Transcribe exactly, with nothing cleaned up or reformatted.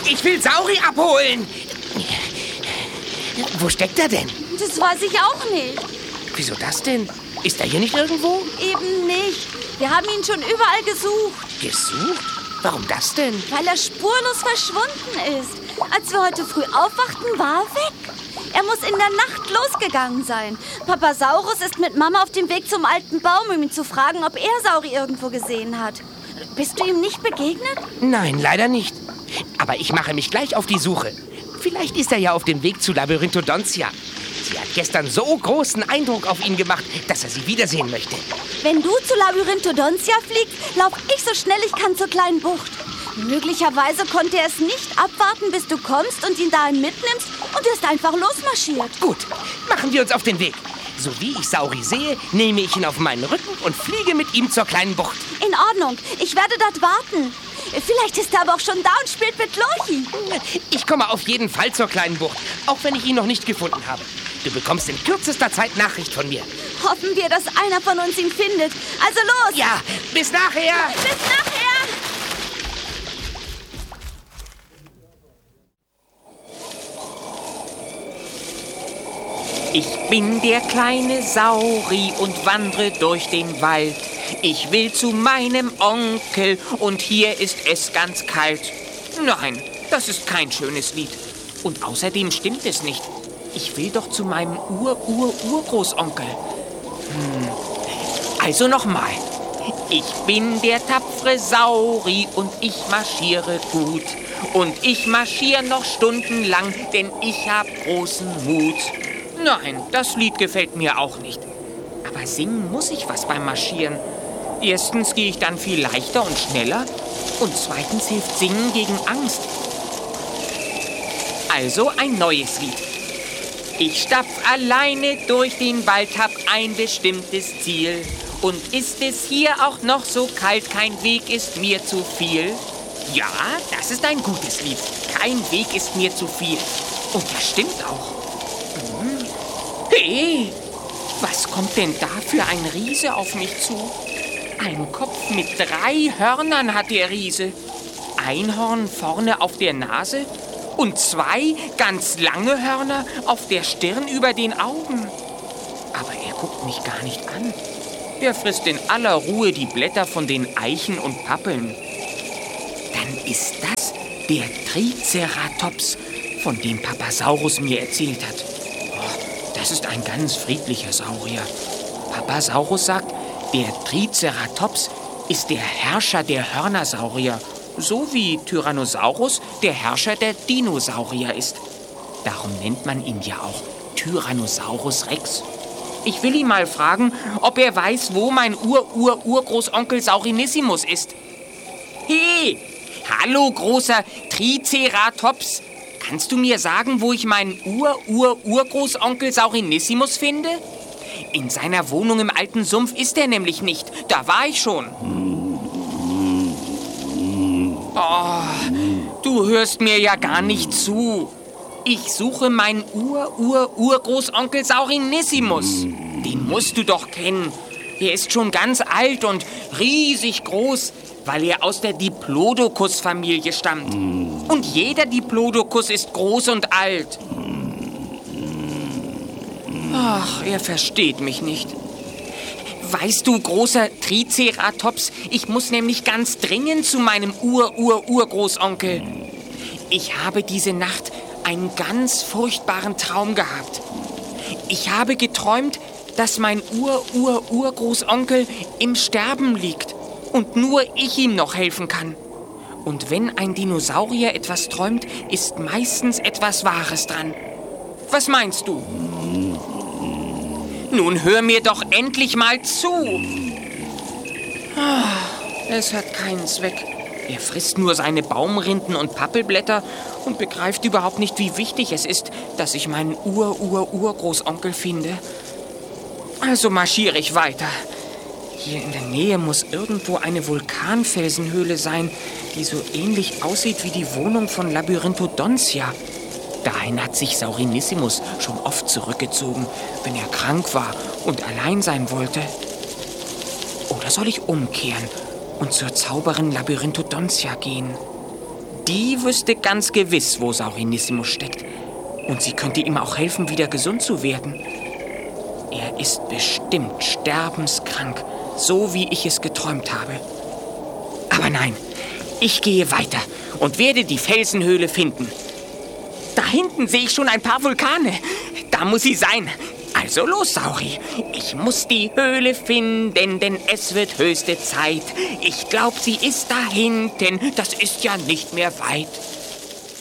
Ich will Sauri abholen. Wo steckt er denn? Das weiß ich auch nicht. Wieso das denn? Ist er hier nicht irgendwo? Eben nicht. Wir haben ihn schon überall gesucht. Gesucht? Warum das denn? Weil er spurlos verschwunden ist. Als wir heute früh aufwachten, war er weg. Er muss in der Nacht losgegangen sein. Papa Saurus ist mit Mama auf dem Weg zum alten Baum, um ihn zu fragen, ob er Sauri irgendwo gesehen hat. Bist du ihm nicht begegnet? Nein, leider nicht. Aber ich mache mich gleich auf die Suche. Vielleicht ist er ja auf dem Weg zu Labyrinthodontia. Sie hat gestern so großen Eindruck auf ihn gemacht, dass er sie wiedersehen möchte. Wenn du zu Labyrinthodontia fliegst, lauf ich so schnell ich kann zur kleinen Bucht. Möglicherweise konnte er es nicht abwarten, bis du kommst und ihn dahin mitnimmst und er ist einfach losmarschiert. Gut, machen wir uns auf den Weg. So wie ich Sauri sehe, nehme ich ihn auf meinen Rücken und fliege mit ihm zur kleinen Bucht. In Ordnung, ich werde dort warten. Vielleicht ist er aber auch schon da und spielt mit Lorchi. Ich komme auf jeden Fall zur kleinen Bucht, auch wenn ich ihn noch nicht gefunden habe. Du bekommst in kürzester Zeit Nachricht von mir. Hoffen wir, dass einer von uns ihn findet. Also los! Ja, bis nachher! Bis nachher! Ich bin der kleine Sauri und wandre durch den Wald. Ich will zu meinem Onkel und hier ist es ganz kalt. Nein, das ist kein schönes Lied. Und außerdem stimmt es nicht. Ich will doch zu meinem Ur-Ur-Urgroßonkel. Hm. Also nochmal. Ich bin der tapfere Sauri und ich marschiere gut. Und ich marschiere noch stundenlang, denn ich hab großen Mut. Nein, das Lied gefällt mir auch nicht. Aber singen muss ich was beim Marschieren. Erstens gehe ich dann viel leichter und schneller. Und zweitens hilft Singen gegen Angst. Also ein neues Lied. Ich stapf alleine durch den Wald, hab ein bestimmtes Ziel. Und ist es hier auch noch so kalt, kein Weg ist mir zu viel. Ja, das ist ein gutes Lied. Kein Weg ist mir zu viel. Und das stimmt auch. Hm. Hey, was kommt denn da für ein Riese auf mich zu? Ein Kopf mit drei Hörnern hat der Riese. Ein Horn vorne auf der Nase und zwei ganz lange Hörner auf der Stirn über den Augen. Aber er guckt mich gar nicht an. Der frisst in aller Ruhe die Blätter von den Eichen und Pappeln. Dann ist das der Triceratops, von dem Papa Saurus mir erzählt hat. Oh, das ist ein ganz friedlicher Saurier. Papa Saurus sagt, der Triceratops ist der Herrscher der Hörnersaurier, so wie Tyrannosaurus der Herrscher der Dinosaurier ist. Darum nennt man ihn ja auch Tyrannosaurus Rex. Ich will ihn mal fragen, ob er weiß, wo mein Ur-Ur-Urgroßonkel Saurinissimus ist. Hey, hallo großer Triceratops. Kannst du mir sagen, wo ich meinen Ur-Ur-Urgroßonkel Saurinissimus finde? In seiner Wohnung im alten Sumpf ist er nämlich nicht. Da war ich schon. Oh, du hörst mir ja gar nicht zu. Ich suche meinen Ur-Ur-Urgroßonkel Saurinissimus. Den musst du doch kennen. Er ist schon ganz alt und riesig groß, weil er aus der Diplodocus-Familie stammt. Und jeder Diplodocus ist groß und alt. Ach, er versteht mich nicht. Weißt du, großer Triceratops, ich muss nämlich ganz dringend zu meinem Ur-Ur-Urgroßonkel. Ich habe diese Nacht einen ganz furchtbaren Traum gehabt. Ich habe geträumt, dass mein Ur-Ur-Urgroßonkel im Sterben liegt und nur ich ihm noch helfen kann. Und wenn ein Dinosaurier etwas träumt, ist meistens etwas Wahres dran. Was meinst du? Nun hör mir doch endlich mal zu. Ah, es hat keinen Zweck. Er frisst nur seine Baumrinden und Pappelblätter und begreift überhaupt nicht, wie wichtig es ist, dass ich meinen Ur-Ur-Urgroßonkel finde. Also marschiere ich weiter. Hier in der Nähe muss irgendwo eine Vulkanfelsenhöhle sein, die so ähnlich aussieht wie die Wohnung von Labyrinthodontia. Dahin hat sich Saurinissimus schon oft zurückgezogen, wenn er krank war und allein sein wollte. Oder soll ich umkehren und zur Zauberin Labyrinthodontia gehen? Die wüsste ganz gewiss, wo Saurinissimus steckt. Und sie könnte ihm auch helfen, wieder gesund zu werden. Er ist bestimmt sterbenskrank, so wie ich es geträumt habe. Aber nein, ich gehe weiter und werde die Felsenhöhle finden. Da hinten sehe ich schon ein paar Vulkane. Da muss sie sein. Also los, Sauri. Ich muss die Höhle finden, denn es wird höchste Zeit. Ich glaube, sie ist da hinten. Das ist ja nicht mehr weit.